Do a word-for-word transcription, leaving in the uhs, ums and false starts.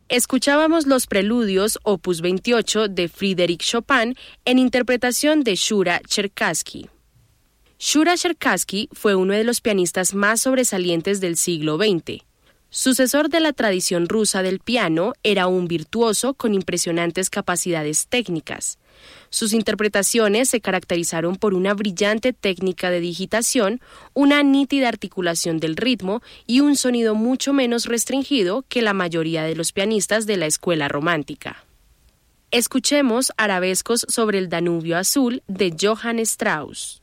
Escuchábamos los preludios opus veintiocho de Frédéric Chopin en interpretación de Shura Cherkassky. Shura Cherkassky fue uno de los pianistas más sobresalientes del siglo veinte. Sucesor de la tradición rusa del piano, era un virtuoso con impresionantes capacidades técnicas. Sus interpretaciones se caracterizaron por una brillante técnica de digitación, una nítida articulación del ritmo y un sonido mucho menos restringido que la mayoría de los pianistas de la escuela romántica. Escuchemos Arabescos sobre el Danubio Azul de Johann Strauss.